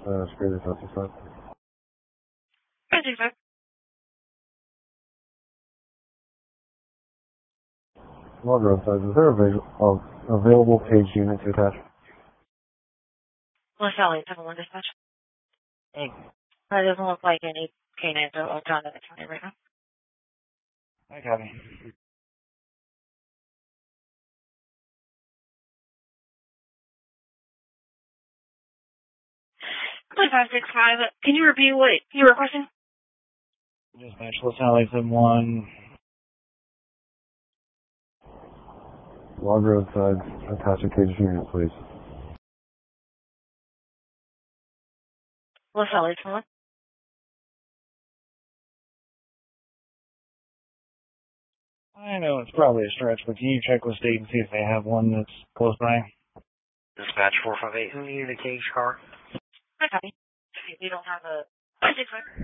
Spirit 565. 565. Log roadside, is there available page unit to attach? Los Valley, 7-1 dispatch. Hey. That doesn't look like any canines are on in the county right now. I copy. 565. Can you repeat what you were requesting? Dispatch, Los Valley 7-1. Log roadside, attach a cage unit, please. Los Valley, 7-1. I know it's probably a stretch, but can you check with state and see if they have one that's close by? Dispatch 458, who needed a cage car? I copy. We don't have a 565.